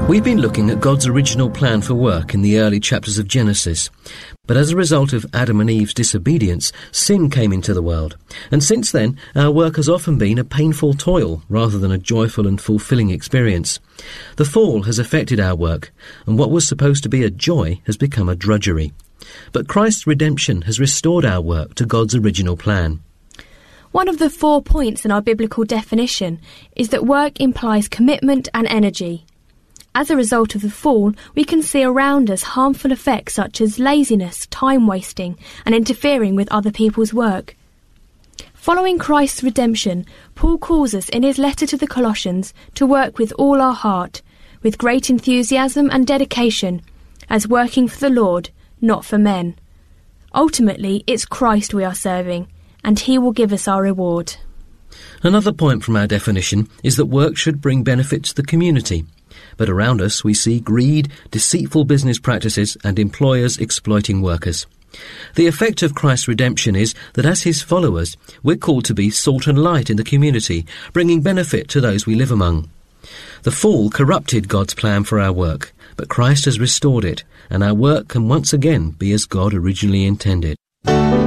We've been looking at God's original plan for work in the early chapters of Genesis. But as a result of Adam and Eve's disobedience, sin came into the world. And since then, our work has often been a painful toil rather than a joyful and fulfilling experience. The fall has affected our work, and what was supposed to be a joy has become a drudgery. But Christ's redemption has restored our work to God's original plan. One of the 4 points in our biblical definition is that work implies commitment and energy. As a result of the fall, we can see around us harmful effects such as laziness, time wasting, and interfering with other people's work. Following Christ's redemption, Paul calls us in his letter to the Colossians to work with all our heart, with great enthusiasm and dedication, as working for the Lord, not for men. Ultimately, it's Christ we are serving, and he will give us our reward. Another point from our definition is that work should bring benefit to the community. But around us we see greed, deceitful business practices and employers exploiting workers. The effect of Christ's redemption is that as his followers, we're called to be salt and light in the community, bringing benefit to those we live among. The fall corrupted God's plan for our work, but Christ has restored it, and our work can once again be as God originally intended.